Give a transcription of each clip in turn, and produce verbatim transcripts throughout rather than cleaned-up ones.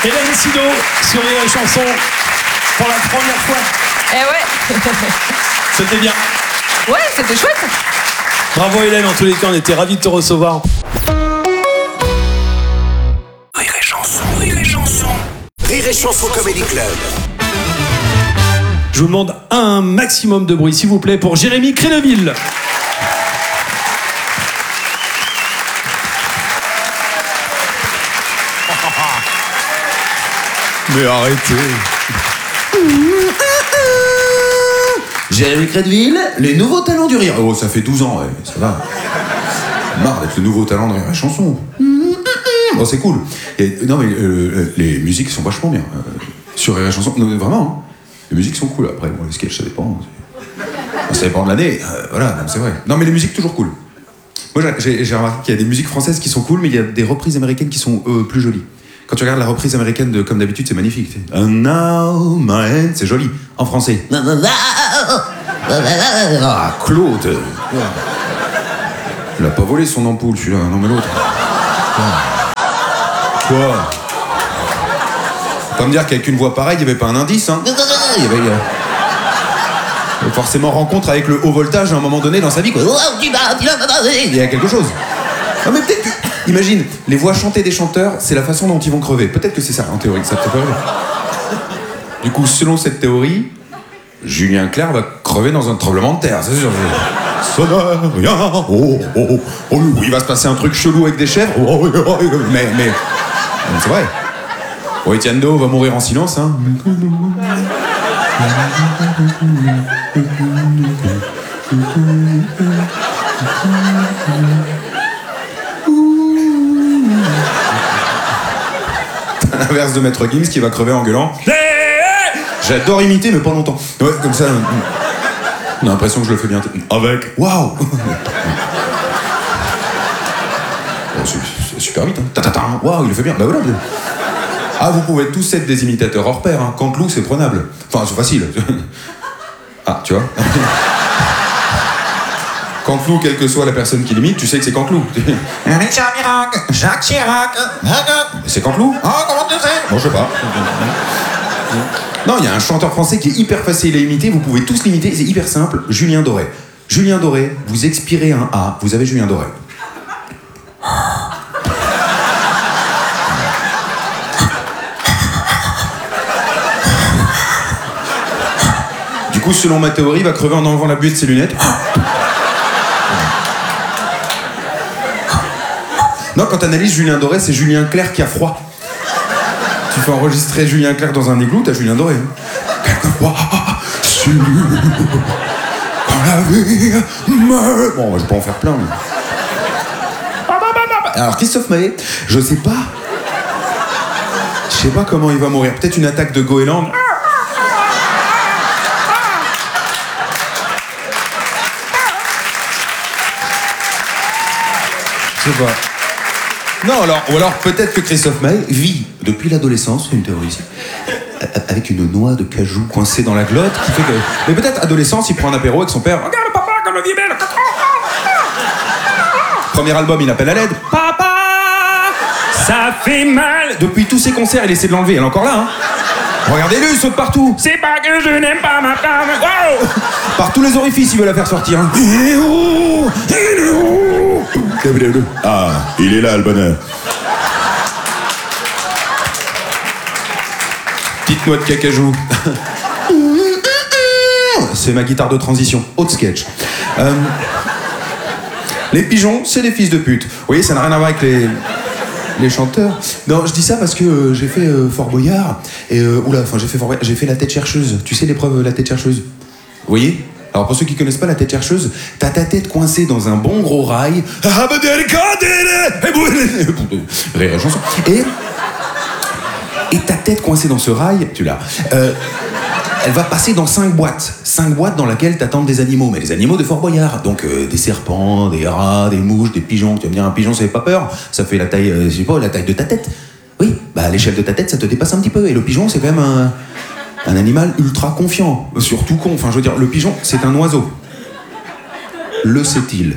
Hélène Sido sur les chansons pour la première fois. Eh ouais. C'était bien. Ouais, c'était chouette. Bravo Hélène, en tous les cas, on était ravis de te recevoir. Rire et chanson, rire et chanson. Rire et chanson Comedy Club. Je vous demande un maximum de bruit, s'il vous plaît, pour Jérémy Créneville. Mais arrêtez. Jérémy Créneville, les nouveaux talents du rire. Oh, ça fait douze ans, ouais, ça va. Marre d'être le nouveau talent de rire et chanson. Oh, c'est cool. Et, non, mais euh, les musiques sont vachement bien. Euh, sur rire et chanson, non, vraiment. Hein. Les musiques sont cool. Après, bon, les sketchs, ça dépend. Ça dépend de l'année. Euh, voilà, c'est vrai. Non, mais les musiques, toujours cool. Moi, j'ai, j'ai remarqué qu'il y a des musiques françaises qui sont cool, mais il y a des reprises américaines qui sont euh, plus jolies. Quand tu regardes la reprise américaine de Comme d'habitude, c'est magnifique. And now my hand, c'est joli. En français. Ah, Claude. Il a pas volé son ampoule, celui-là. Non, mais l'autre. Quoi? Faut pas me dire qu'avec une voix pareille, il n'y avait pas un indice, hein. Il y avait... Euh... forcément rencontre avec le haut voltage à un moment donné dans sa vie, quoi. Il y a quelque chose. Non, mais peut-être que... Imagine, les voix chantées des chanteurs, c'est la façon dont ils vont crever. Peut-être que c'est ça, en théorie, que ça te fait rêver. Du coup, selon cette théorie, Julien Clerc va crever dans un tremblement de terre, c'est sûr. Ça n'a rien, oh, oh, oh, oh, il va se passer un truc chelou avec des chèvres, oh, oh, oh, mais, mais, c'est vrai. Oh, Etienne Do va mourir en silence, hein. À l'inverse de Maître Gims qui va crever en gueulant. J'adore imiter, mais pas longtemps. Ouais, comme ça. On a l'impression que je le fais bien. Avec. Waouh. C'est super vite. Hein. Waouh, il le fait bien. Bah voilà. Ah, vous pouvez tous être des imitateurs hors pair. Hein. Canteloup, c'est prenable. Enfin, c'est facile. Ah, tu vois. Canteloup, quelle que soit la personne qui l'imite, tu sais que c'est Canteloup. Richard Mirac, Jacques Chirac. C'est Canteloup? Ah, comment tu sais? Bon, je sais pas. Non, il y a un chanteur français qui est hyper facile à imiter, vous pouvez tous l'imiter, c'est hyper simple, Julien Doré. Julien Doré, vous expirez un A, vous avez Julien Doré. Du coup, selon ma théorie, il va crever en enlevant la buée de ses lunettes. Non, quand t'analyses Julien Doré, c'est Julien Clerc qui a froid. Tu fais enregistrer Julien Clerc dans un igloo, t'as Julien Doré. Quelquefois, sur... quand la vie meurt... Bon, je vais pas en faire plein, mais... Alors, Christophe Maé, je sais pas... Je sais pas comment il va mourir. Peut-être une attaque de goéland. Je sais pas. Non, alors, ou alors peut-être que Christophe Maé vit depuis l'adolescence, c'est une théorie ici, avec une noix de cajou coincée dans la glotte qui fait que... Mais peut-être adolescence, il prend un apéro avec son père. Regarde papa, comme le dit belle. Premier album, il appelle à l'aide. Papa, ça fait mal. Depuis tous ses concerts, il essaie de l'enlever, elle est encore là, hein. Regardez-le, il saute partout. C'est pas que je n'aime pas ma femme. Wow. Par tous les orifices, il veut la faire sortir. Hein. Il est où? Il est où? Ah, il est là, le bonheur. Petite noix de cacajou. C'est ma guitare de transition. Autre sketch. Euh, les pigeons, c'est des fils de pute. Vous voyez, ça n'a rien à voir avec les... les chanteurs. Non, je dis ça parce que euh, j'ai fait euh, Fort Boyard et euh, oula, enfin j'ai fait Fort Boyard, j'ai fait la tête chercheuse. Tu sais l'épreuve la tête chercheuse? Vous voyez? Alors pour ceux qui connaissent pas la tête chercheuse, t'as ta tête coincée dans un bon gros rail. Rire et chanson. Et et ta tête coincée dans ce rail, tu l'as. Euh, elle va passer dans cinq boîtes. Cinq boîtes dans lesquelles t'attendent des animaux. Mais les animaux de Fort Boyard. Donc euh, des serpents, des rats, des mouches, des pigeons. Tu vas me dire, un pigeon, ça fait pas peur. Ça fait la taille, euh, je sais pas, la taille de ta tête. Oui, bah à l'échelle de ta tête, ça te dépasse un petit peu. Et le pigeon, c'est quand même un, un animal ultra confiant. Surtout con. Enfin, je veux dire, le pigeon, c'est un oiseau. Le sait-il?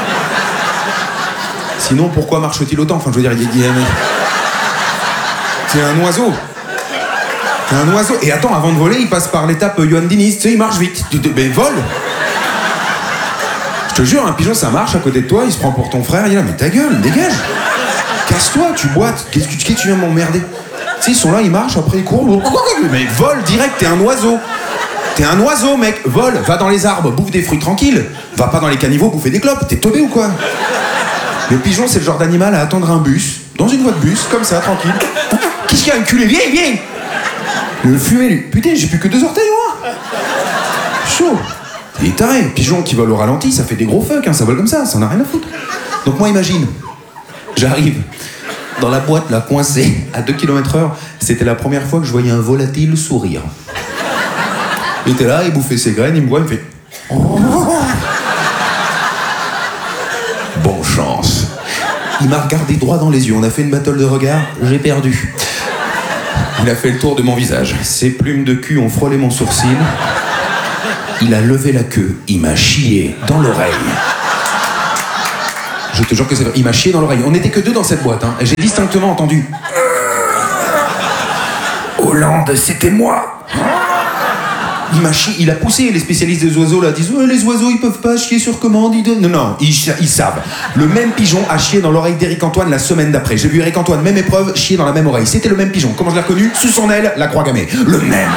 Sinon, pourquoi marche-t-il autant? Enfin, je veux dire, il y a... T'es un oiseau. T'es un oiseau. Et attends, avant de voler, il passe par l'étape Johan Diniz. Tu sais, il marche vite. Tu te... Mais vole. Je te jure, un pigeon, ça marche à côté de toi, il se prend pour ton frère, il est là, mais ta gueule, dégage. Casse-toi, tu boites. Qu'est-ce que tu, qu'est-ce que tu viens m'emmerder? Tu sais, ils sont là, ils marchent, après ils courent. Mais vole direct, t'es un oiseau. T'es un oiseau, mec. Vole, va dans les arbres, bouffe des fruits tranquilles. Va pas dans les caniveaux bouffer des clopes. T'es teubé ou quoi? Le pigeon, c'est le genre d'animal à attendre un bus, dans une voie de bus, comme ça, tranquille. Qu'est-ce qu'il y a, enculé? Viens, viens. Le fumet, lui. Putain, j'ai plus que deux orteils, moi. Chaud. Il est taré. Pigeon qui vole au ralenti, ça fait des gros fuck, hein, ça vole comme ça, ça en a rien à foutre. Donc moi, imagine, j'arrive dans la boîte, là, coincée, à deux kilomètres heure. C'était la première fois que je voyais un volatile sourire. Il était là, il bouffait ses graines, il me voit, il me fait... Oh. Bon chance. Il m'a regardé droit dans les yeux, on a fait une battle de regard, j'ai perdu. Il a fait le tour de mon visage. Ses plumes de cul ont frôlé mon sourcil. Il a levé la queue, il m'a chié dans l'oreille. Je te jure que c'est vrai, il m'a chié dans l'oreille. On n'était que deux dans cette boîte, hein, et j'ai distinctement entendu... Hollande, c'était moi. Il m'a chié, il a poussé. Les spécialistes des oiseaux là disent oh, les oiseaux ils peuvent pas chier sur commande. Ils donnent... Non, non, ils, ils savent. Le même pigeon a chié dans l'oreille d'Éric Antoine la semaine d'après. J'ai vu Éric Antoine, même épreuve, chier dans la même oreille. C'était le même pigeon. Comment je l'ai reconnu? Sous son aile, la croix gammée. Le même.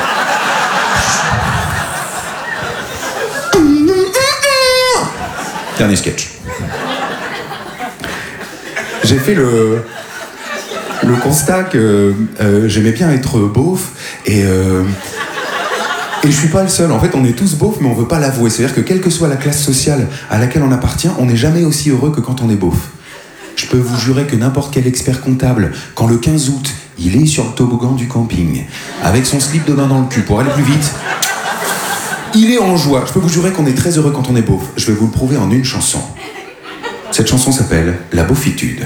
Dernier sketch. J'ai fait le, le constat que euh, j'aimais bien être beauf et, euh, et je suis pas le seul. En fait, on est tous beaufs, mais on veut pas l'avouer. C'est-à-dire que quelle que soit la classe sociale à laquelle on appartient, on n'est jamais aussi heureux que quand on est beauf. Je peux vous jurer que n'importe quel expert comptable, quand le quinze août, il est sur le toboggan du camping, avec son slip de bain dans le cul pour aller plus vite, il est en joie. Je peux vous jurer qu'on est très heureux quand on est beauf. Je vais vous le prouver en une chanson. Cette chanson s'appelle « La beaufitude ».